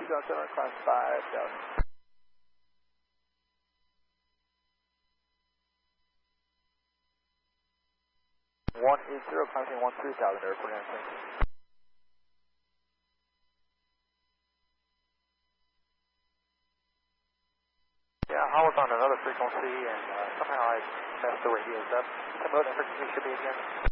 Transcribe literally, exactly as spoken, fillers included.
Ground Center, class five thousand. one eight zero, climbing one three thousand, airport answer. Yeah, I was on another frequency and uh, somehow I messed the radios up. Tell me what the frequency should be again.